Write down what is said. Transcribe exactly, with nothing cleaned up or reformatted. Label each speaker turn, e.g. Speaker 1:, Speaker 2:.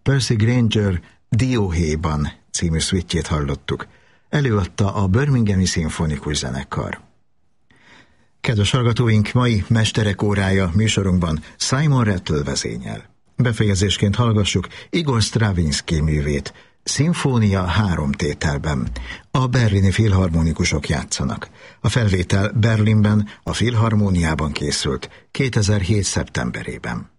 Speaker 1: Percy Grainger Dióhéjban című szüittjét hallottuk. Előadta a Birminghami Szimfonikus Zenekar. Kedves hallgatóink, mai Mesterek órája műsorunkban Simon Rattle vezényel. Befejezésként hallgassuk Igor Stravinsky művét, Szimfónia három tételben. A berlini filharmonikusok játszanak. A felvétel Berlinben, a Filharmóniában készült kétezer-hét szeptemberében.